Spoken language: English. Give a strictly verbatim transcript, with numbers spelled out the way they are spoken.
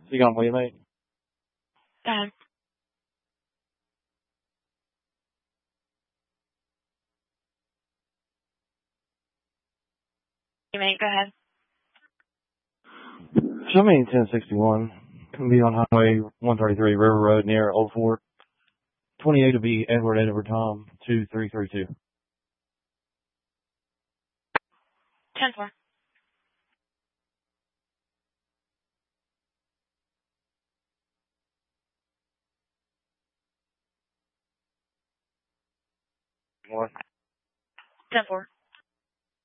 You got me, mate? Go ahead. You mate, go ahead. Show me ten sixty-one. Can be on Highway one thirty-three, River Road, near Old Fort. twenty-eight will be Edward Edward Tom, two three three two. ten four. What? ten four.